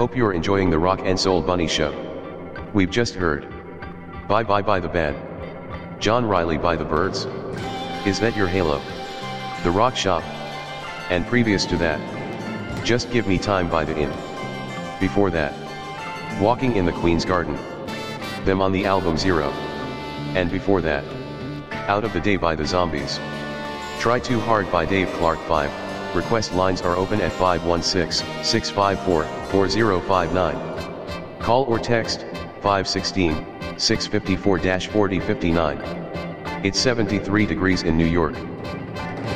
Hope you're enjoying the Rock and Soul Bunny Show. We've just heard Bye Bye by the band, John Riley by the Birds, Is That Your Halo, The Rock Shop, and previous to that, Just Give Me Time by the Inn. Before that, Walking in the Queen's Garden, Them on the album Zero, and before that, Out of the Day by the Zombies. Try Too Hard by Dave Clark 5. Request lines are open at 516-654-4059. Call or text 516-654-4059. It's 73 degrees in New York.